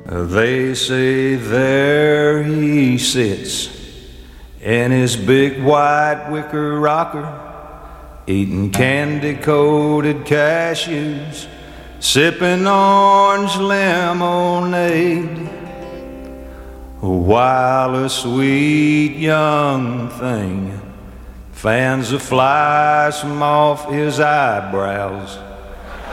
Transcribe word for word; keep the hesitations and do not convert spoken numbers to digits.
They say there he sits in his big white wicker rocker, eating candy-coated cashews, sipping orange lemonade, while a sweet young thing fans the flies from off his eyebrows